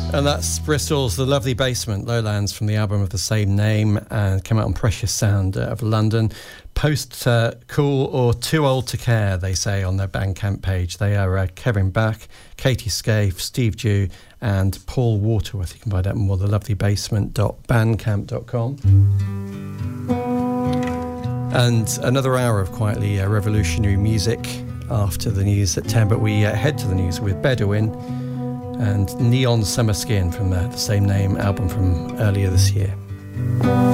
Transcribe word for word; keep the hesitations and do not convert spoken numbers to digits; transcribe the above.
And that's Bristol's The Lovely Basement, Lowlands, from the album of the same name, and came out on Precious Sound out of London. Post uh, cool or too old to care, they say on their Bandcamp page. They are uh, Kevin Back, Katie Scaife, Steve Dew and Paul Waterworth. You can find out more at the lovely basement dot bandcamp dot com. And another hour of quietly uh, revolutionary music after the news at ten, but we uh, head to the news with Bedouin and Neon Summer Skin from uh, the same name album from earlier this year.